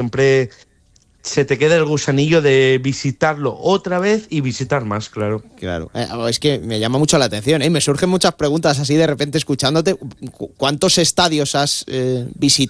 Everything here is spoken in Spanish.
siempre se te queda el gusanillo de visitarlo otra vez y visitar más, claro. Claro, es que me llama mucho la atención, ¿eh? Me surgen muchas preguntas así de repente escuchándote. ¿Cuántos estadios has visitado